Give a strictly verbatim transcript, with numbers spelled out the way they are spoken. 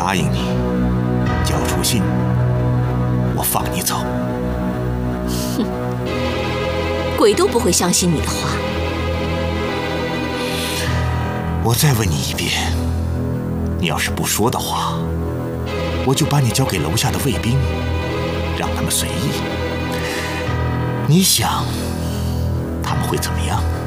答应你，交出信，我放你走。 哼，鬼都不会相信你的话。 我再问你一遍，你要是不说的话，我就把你交给楼下的卫兵，让他们随意。你想，他们会怎么样？